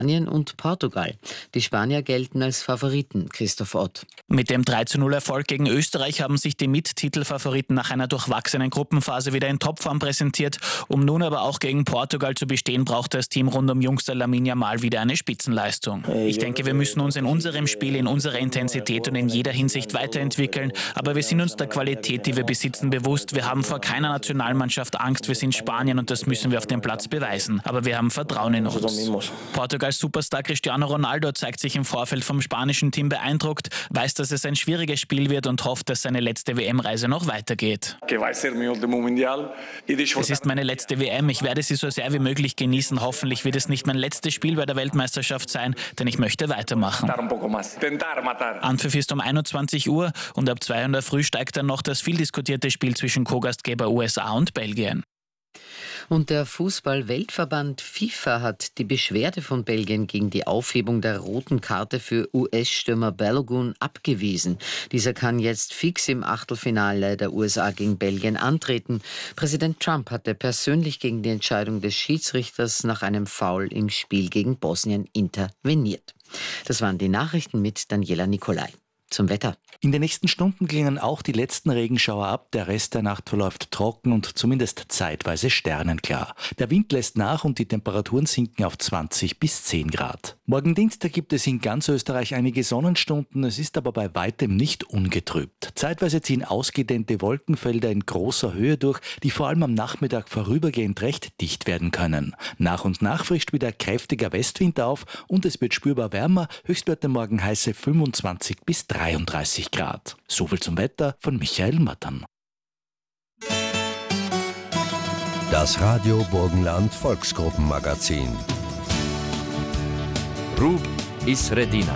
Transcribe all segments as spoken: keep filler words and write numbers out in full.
Spanien und Portugal. Die Spanier gelten als Favoriten. Christoph Ott. Mit dem drei zu null Erfolg gegen Österreich haben sich die Mittitelfavoriten nach einer durchwachsenen Gruppenphase wieder in Topform präsentiert. Um nun aber auch gegen Portugal zu bestehen, braucht das Team rund um Youngster Lamine Yamal wieder eine Spitzenleistung. Ich denke, wir müssen uns in unserem Spiel, in unserer Intensität und in jeder Hinsicht weiterentwickeln. Aber wir sind uns der Qualität, die wir besitzen, bewusst. Wir haben vor keiner Nationalmannschaft Angst. Wir sind Spanien und das müssen wir auf dem Platz beweisen. Aber wir haben Vertrauen in uns. Portugals Superstar Cristiano Ronaldo zeigt sich im Vorfeld vom spanischen Team beeindruckt, weiß, dass es ein schwieriges Spiel wird und hofft, dass seine letzte W M-Reise noch weitergeht. Es ist meine letzte W M, ich werde sie so sehr wie möglich genießen. Hoffentlich wird es nicht mein letztes Spiel bei der Weltmeisterschaft sein, denn ich möchte weitermachen. Anpfiff ist um einundzwanzig Uhr und ab zwei Uhr in der Früh steigt dann noch das viel diskutierte Spiel zwischen Co-Gastgeber U S A und Belgien. Und der Fußball-Weltverband FIFA hat die Beschwerde von Belgien gegen die Aufhebung der roten Karte für U S-Stürmer Balogun abgewiesen. Dieser kann jetzt fix im Achtelfinale der U S A gegen Belgien antreten. Präsident Trump hatte persönlich gegen die Entscheidung des Schiedsrichters nach einem Foul im Spiel gegen Bosnien interveniert. Das waren die Nachrichten mit Daniela Nicolai. Zum Wetter. In den nächsten Stunden klingen auch die letzten Regenschauer ab. Der Rest der Nacht verläuft trocken und zumindest zeitweise sternenklar. Der Wind lässt nach und die Temperaturen sinken auf zwanzig bis zehn Grad. Morgen Dienstag gibt es in ganz Österreich einige Sonnenstunden. Es ist aber bei weitem nicht ungetrübt. Zeitweise ziehen ausgedehnte Wolkenfelder in großer Höhe durch, die vor allem am Nachmittag vorübergehend recht dicht werden können. Nach und nach frischt wieder kräftiger Westwind auf und es wird spürbar wärmer. Höchstwerte morgen heiße fünfundzwanzig bis dreiunddreißig Grad. Soviel zum Wetter von Michael Mattern. Das Radio Burgenland Volksgruppenmagazin. Rub iz Sredina.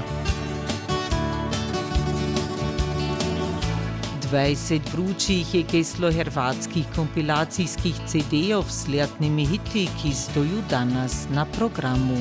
dvajset vročih je keslo-hrvatskih kompilacijskih cedejev s ljetnimi hiti, ki stoju danas na programu.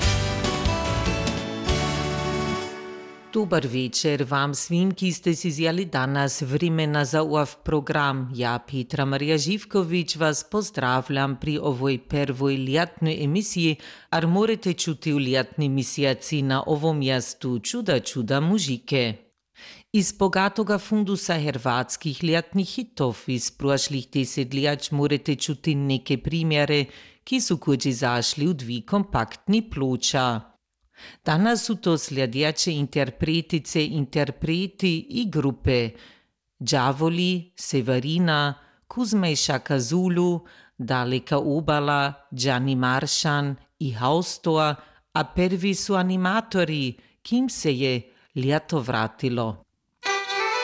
Dobar večer vam svim, ki ste si zjeli danas vremena za ov program. Ja, Petra Marija Živković vas pozdravljam pri ovoj prvoj ljetnoj emisiji, ar morate čuti v ljetni mesiaci na ovom mjestu čuda čuda mužike. Iz bogatoga fundusa hrvatskih ljetnih hitov iz prošlih desetljač morate čuti neke primjere, ki su kuđi zašli u dvi kompaktni ploča. Danas su to sljedeće interpretice, interpreti i grupe Đavoli, Severina, Kuzma i Šaka Zulu, Daleka obala, Gianni Maršan i Haustor, a prvi su animatori, kim se je ljeto vratilo.